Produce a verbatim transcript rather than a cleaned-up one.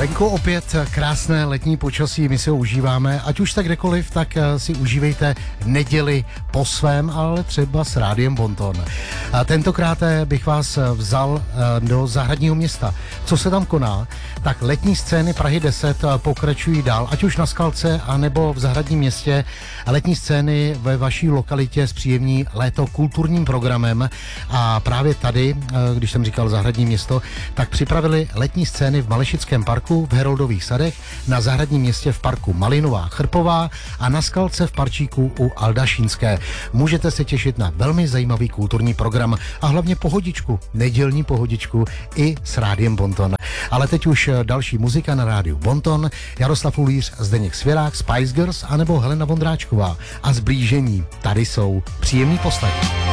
Venku opět krásné letní počasí, my si ho užíváme, ať už tak kdekoliv, tak si užívejte neděli po svém, ale třeba s Rádiem Bonton. A tentokrát bych vás vzal do zahradního města. Co se tam koná? Tak letní scény Prahy deset pokračují dál, ať už na Skalce, anebo v zahradním městě. Letní scény ve vaší lokalitě zpříjemní léto kulturním programem a právě tady, když jsem říkal zahradní město, tak připravili letní scény v Malešickém parku, v Heroldových sadech, na zahradním městě v parku Malinová Chrpová a na Skalce v parčíku u Aldašínské. Můžete se těšit na velmi zajímavý kulturní program a hlavně pohodičku, nedělní pohodičku i s Rádiem Bonton. Ale teď už další muzika na rádiu Bonton, Jaroslav Ulíř, Zdeněk Svěrák, Spice Girls anebo Helena Vondráčková a Zblížení. Tady jsou příjemný poslech.